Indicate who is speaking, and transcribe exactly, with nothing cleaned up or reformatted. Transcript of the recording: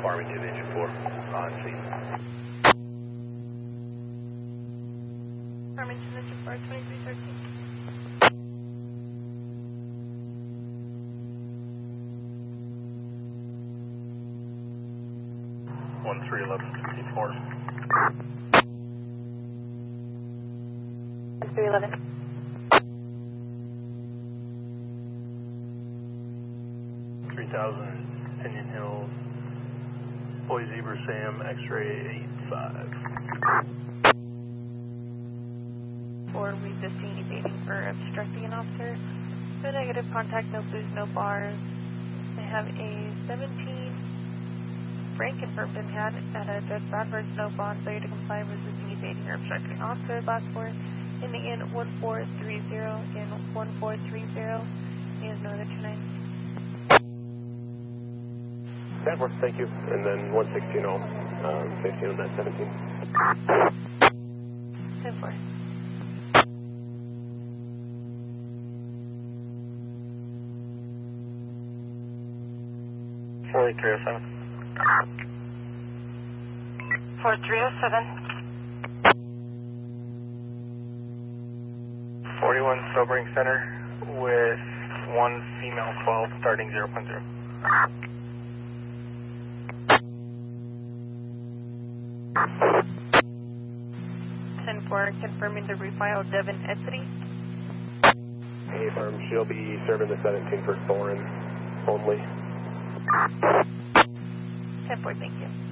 Speaker 1: Farmington Engine four on scene.
Speaker 2: Farmington Engine four, twenty-three thirteen.
Speaker 1: one three eleven fifty-four.
Speaker 2: three eleven.
Speaker 1: three thousand Pinion Hill, Boy Zebra Sam, X-ray eight five.
Speaker 2: Or we just seen evading or obstructing an officer. No negative contact, no booze, no bars. They have a seventeen Frank confirmed in hand at a Judge Bradford, no bond, failure to comply, resisting evading or obstructing an officer. Last four ending in one four three zero in one four three zero is no other two nine.
Speaker 1: That works, thank you. And then one sixteen oh, um, safety on that seventeen.
Speaker 2: ten four.
Speaker 1: forty-three oh seven.
Speaker 2: forty-three oh seven.
Speaker 1: forty-one Sobering Center with one female twelve starting zero point zero.
Speaker 2: ten four, confirming the refile Devin Edsity.
Speaker 1: Hey, firm, she'll be serving the seventeen for Thorin only.
Speaker 2: ten four, thank you.